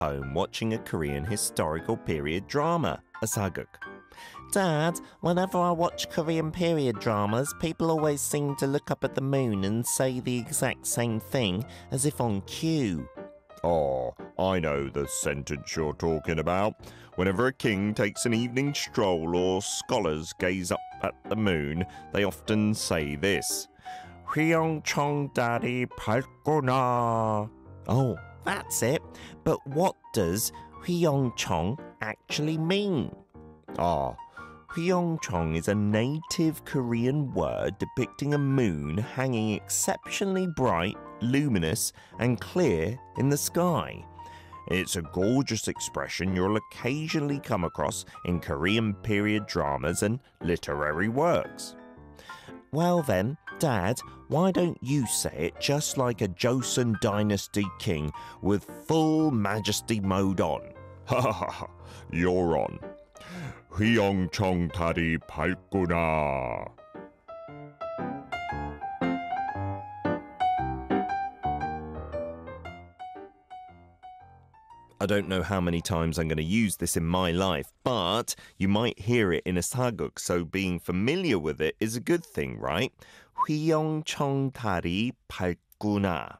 home watching a Korean historical period drama, Asaguk. Dad, whenever I watch Korean period dramas, people always seem to look up at the moon and say the exact same thing, as if on cue. Oh, I know the sentence you're talking about. Whenever a king takes an evening stroll or scholars gaze up at the moon, they often say this. 휘영청 달이 밝구나. Oh, that's it. But what does 휘영청 actually mean? Hyeongchong is a native Korean word depicting a moon hanging exceptionally bright, luminous, and clear in the sky. It's a gorgeous expression you'll occasionally come across in Korean period dramas and literary works. Well then, Dad, why don't you say it just like a Joseon Dynasty king with full majesty mode on? Ha ha ha, you're on. 휘영청 달이 밝구나. I don't know how many times I'm going to use this in my life, but you might hear it in a Asaguk, so being familiar with it is a good thing, right? 휘영청 달이 밝구나.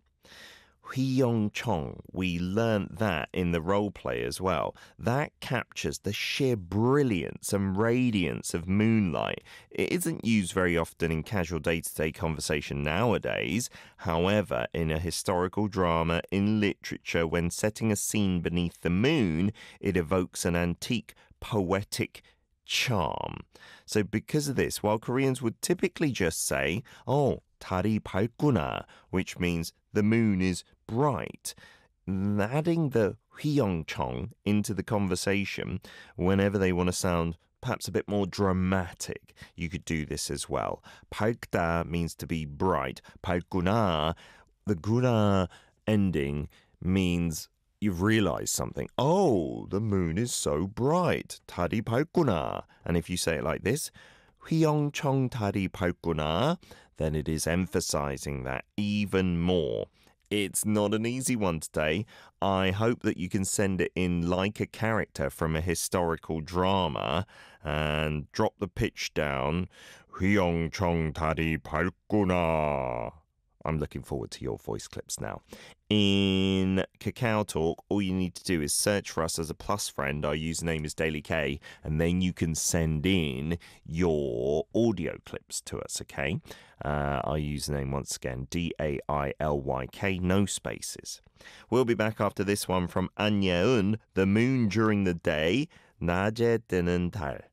휘영청, we learnt that in the role play as well. That captures the sheer brilliance and radiance of moonlight. It isn't used very often in casual day-to-day conversation nowadays. However, in a historical drama, in literature, when setting a scene beneath the moon, it evokes an antique, poetic charm. So because of this, while Koreans would typically just say, 달이 밝구나, which means the moon is bright, adding the 휘영청 into the conversation whenever they want to sound perhaps a bit more dramatic, you could do this as well. 밝다 means to be bright. 밝구나, the 구나 ending means you've realized something. Oh, the moon is so bright. 달이 밝구나. And if you say it like this, 휘영청 달이 밝구나, then it is emphasizing that even more. It's not an easy one today. I hope that you can send it in like a character from a historical drama and drop the pitch down. 휘영청 달이 밝구나. I'm looking forward to your voice clips now. In Kakao Talk, all you need to do is search for us as a plus friend. Our username is DailyK, and then you can send in your audio clips to us, okay? Our username, once again, DAILYK, no spaces. We'll be back after this one from An Yeun, The Moon During the Day, 낮에 뜨는 달.